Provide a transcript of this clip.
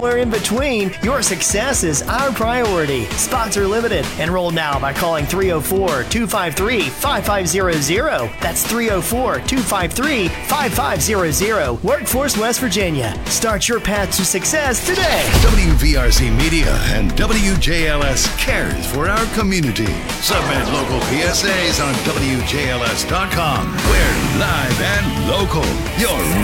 anywhere in between, your success is our priority. Spots are limited. Enroll now by calling 304-253-5500. That's 304-253-5500. Workforce West Virginia. Start your path to success today. WVRC Media and WJLS cares for our community. Submit local PSAs on WJLS.com. We're live and local. You're